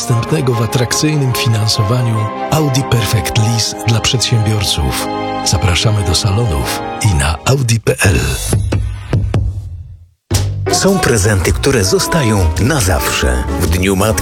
dostępnego w atrakcyjnym finansowaniu Audi Perfect Lease dla przedsiębiorców. Zapraszamy do salonów i na audi.pl. Są prezenty, które zostają na zawsze. W Dniu Matki